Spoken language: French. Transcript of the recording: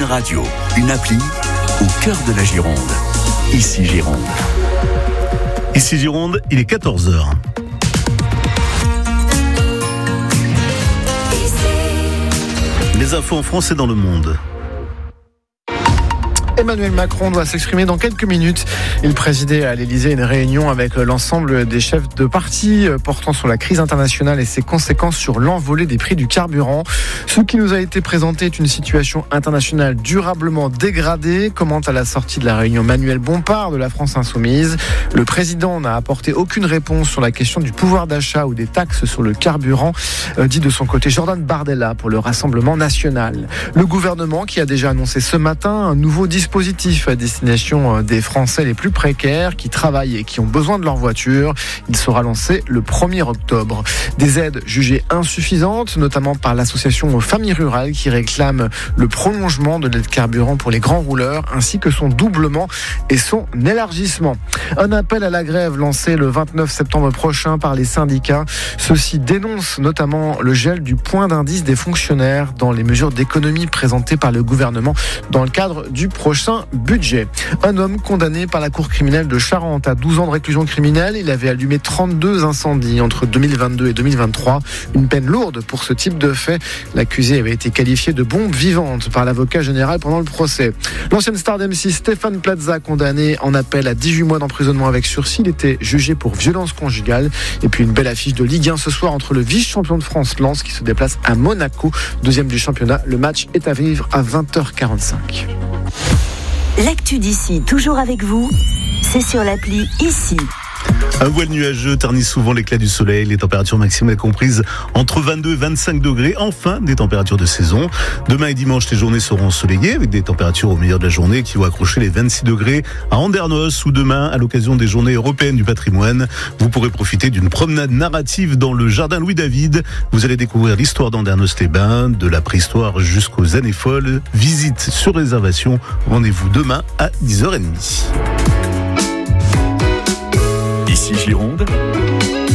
Une radio, une appli, au cœur de la Gironde. Ici Gironde. Ici Gironde, il est 14h. Les infos en France et dans le monde. Emmanuel Macron doit s'exprimer dans quelques minutes. Il présidait à l'Élysée une réunion avec l'ensemble des chefs de parti portant sur la crise internationale et ses conséquences sur l'envolée des prix du carburant. Ce qui nous a été présenté est une situation internationale durablement dégradée, commente à la sortie de la réunion Manuel Bompard de la France Insoumise. Le président n'a apporté aucune réponse sur la question du pouvoir d'achat ou des taxes sur le carburant, dit de son côté Jordan Bardella pour le Rassemblement national. Le gouvernement qui a déjà annoncé ce matin un nouveau dispositif à destination des Français les plus précaires qui travaillent et qui ont besoin de leur voiture. Il sera lancé le 1er octobre. Des aides jugées insuffisantes, notamment par l'association Familles Rurales qui réclame le prolongement de l'aide carburant pour les grands rouleurs ainsi que son doublement et son élargissement. Un appel à la grève lancé le 29 septembre prochain par les syndicats. Ceux-ci dénoncent notamment le gel du point d'indice des fonctionnaires dans les mesures d'économie présentées par le gouvernement dans le cadre du prochain budget. Un homme condamné par la cour criminelle de Charente à 12 ans de réclusion criminelle. Il avait allumé 32 incendies entre 2022 et 2023. Une peine lourde pour ce type de fait. L'accusé avait été qualifié de bombe vivante par l'avocat général pendant le procès. L'ancienne star d'M6 Stéphane Plaza, condamné en appel à 18 mois d'emprisonnement avec sursis. Il était jugé pour violence conjugale. Et puis une belle affiche de Ligue 1 ce soir entre le vice-champion de France Lens qui se déplace à Monaco, deuxième du championnat. Le match est à vivre à 20h45. L'actu d'ici, toujours avec vous, c'est sur l'appli Ici. Un voile nuageux ternit souvent l'éclat du soleil. Les températures maximales comprises entre 22 et 25 degrés. Enfin, des températures de saison. Demain et dimanche, les journées seront ensoleillées avec des températures au milieu de la journée qui vont accrocher les 26 degrés à Andernos ou demain, à l'occasion des journées européennes du patrimoine. Vous pourrez profiter d'une promenade narrative dans le jardin Louis-David. Vous allez découvrir l'histoire d'Andernos-les-Bains, de la préhistoire jusqu'aux années folles. Visite sur réservation. Rendez-vous demain à 10h30. Ici Gironde,